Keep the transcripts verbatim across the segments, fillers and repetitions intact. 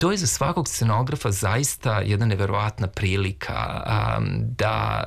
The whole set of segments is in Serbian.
to je za svakog scenografa zaista jedna neverovatna prilika um, da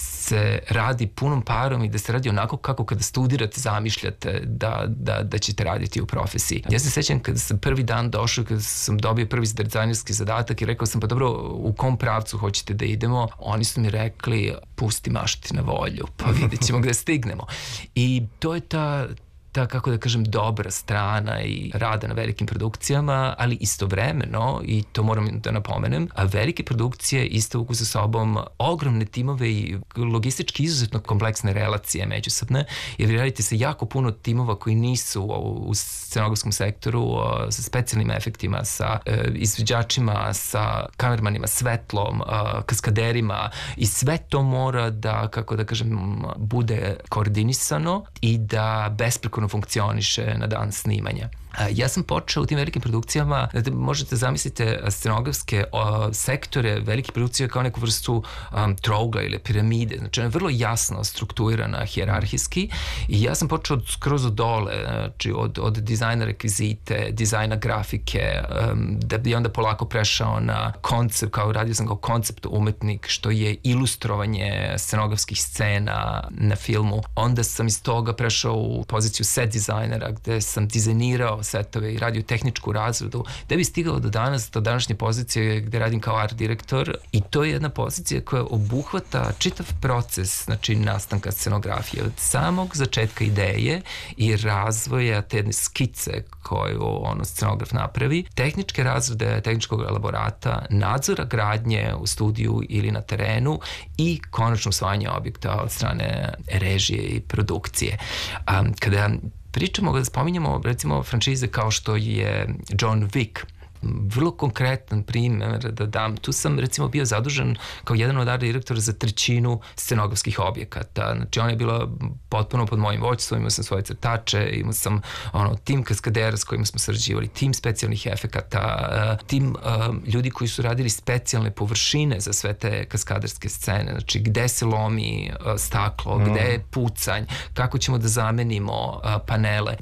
se radi punom parom i da se radi onako kako kada studirate zamišljate da, da, da ćete raditi u profesiji. Ja se sećam kada sam prvi dan došao, kada sam dobio prvi dizajnerski zadatak i rekao sam pa dobro, u kom pravcu hoćete da idemo? Oni su mi rekli pusti mašti na volju, pa vidjet ćemo gde stignemo. I to je ta ta, kako da kažem, dobra strana i rada na velikim produkcijama, ali istovremeno, i to moram da napomenem, a velike produkcije isto vuku sa sobom ogromne timove i logistički izuzetno kompleksne relacije međusobne, jer vi radite sa jako puno timova koji nisu u scenografskom sektoru, sa specijalnim efektima, sa e, izvođačima, sa kamermanima, svetlom, e, kaskaderima, i sve to mora da, kako da kažem, bude koordinisano i da besprekorno funkcioniše na dan snimanja. Ja sam počeo u tim velikim produkcijama, da možete zamislite scenografske o, sektore velikih produkcija kao neku vrstu um, trougla ili piramide, znači ona je vrlo jasno strukturirana hijerarhijski, i ja sam počeo od, skroz od dole, znači od, od dizajna rekvizite, dizajna grafike, um, da bi onda polako prešao na koncept, kao radio sam kao koncept umetnik, što je ilustrovanje scenografskih scena na filmu. Onda sam iz toga prešao u poziciju set dizajnera, gde sam dizajnirao setove i radio tehničku razradu, da bi stigao do danas, do današnje pozicije gde radim kao art direktor, i to je jedna pozicija koja obuhvata čitav proces, znači nastanka scenografije, od samog začetka ideje i razvoja te jedne skice koju ono scenograf napravi, tehničke razrade, tehničkog elaborata, nadzora gradnje u studiju ili na terenu i konačno usvajanje objekta od strane režije i produkcije. Um, kada pričamo, kada spominjamo recimo franšize kao što je John Wick, vrlo konkretan primjer da dam. Tu sam recimo bio zadužen kao jedan od art direktora za trećinu scenografskih objekata. Znači ona je bila potpuno pod mojim vođstvom, imao sam svoje crtače, imao sam ono, tim kaskadera s kojima smo sarađivali, tim specijalnih efekata, tim uh, ljudi koji su radili specijalne površine za sve te kaskaderske scene, znači gde se lomi uh, staklo, mm. gde je pucanj, kako ćemo da zamenimo uh, panele.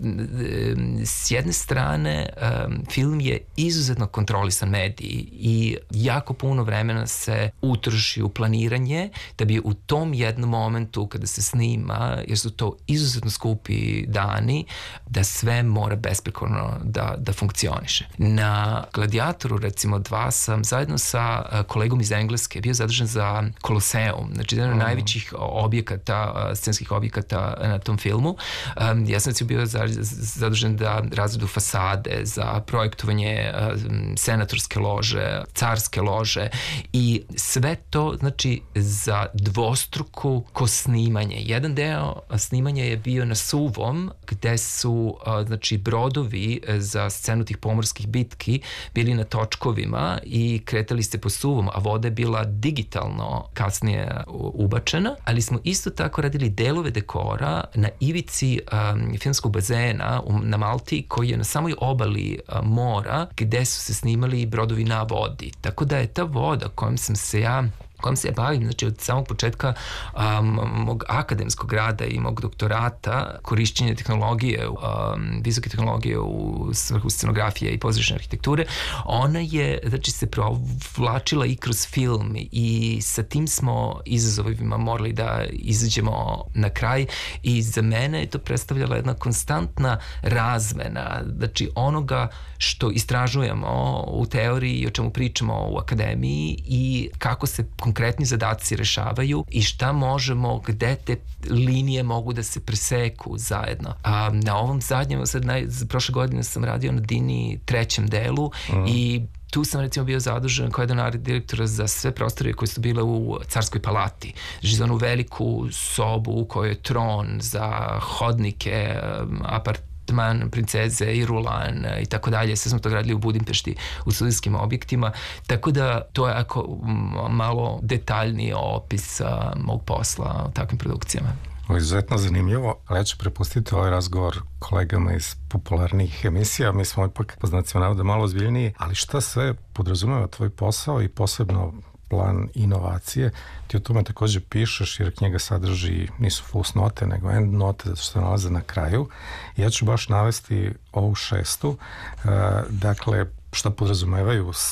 S jedne strane um, film je izuzetno kontrolisan medij i jako puno vremena se utroši u planiranje da bi u tom jednom momentu kada se snima, jer su to izuzetno skupi dani, da sve mora besprekorno da, da funkcioniše. Na Gladiatoru recimo dva sam zajedno sa kolegom iz Engleske bio zadužen za Koloseum, znači jedan od mm. najvećih objekata, scenskih objekata na tom filmu. Um, ja sam bio zadužen da razredu fasade, za projektovanje senatorske lože, carske lože, i sve to znači za dvostruku ko snimanje. Jedan deo snimanja je bio na Suvom, gde su znači brodovi za scenu tih pomorskih bitki bili na točkovima i kretali se po Suvom, a voda je bila digitalno kasnije ubačena, ali smo isto tako radili delove dekora na ivici um, filmskog bazena um, na Malti, koji je na samoj obali um, mora, gde su se snimali brodovi na vodi. Tako da je ta voda kojom sam se ja kojom se ja bavim, znači od samog početka um, mog akademskog rada i mog doktorata, korišćenje tehnologije, um, visoke tehnologije u svrhu scenografije i pozorišne arhitekture, ona je, znači, se provlačila i kroz film, i sa tim smo izazovima morali da izađemo na kraj, i za mene je to predstavljala jedna konstantna razmena, znači onoga što istražujemo u teoriji i o čemu pričamo u akademiji i kako se konkretni zadaci rešavaju i šta možemo, gde te linije mogu da se preseku zajedno. A, na ovom zadnjem, sad naj, prošle godine sam radio na Dini trećem delu mm. i tu sam recimo bio zadužen kao jedan art direktora za sve prostore koje su bile u Carskoj palati. Znači za onu veliku sobu u kojoj je tron, za hodnike, apart man, princeze i Rulan i tako dalje. Sve smo to gradili u Budimpešti u studijskim objektima, tako da to je ako malo detaljniji opis a, mog posla u takvim produkcijama. Izuzetno zanimljivo, ali ja ću prepustiti ovaj razgovor kolegama iz popularnih emisija. Mi smo ipak po znacima navoda malo ozbiljniji, ali šta sve podrazumeva tvoj posao i posebno plan inovacije? Ti o tome takođe pišeš, jer knjiga sadrži, nisu fusnote, nego end note, zato što se nalaze na kraju. I ja ću baš navesti ovu šestu. Dakle, šta podrazumevaju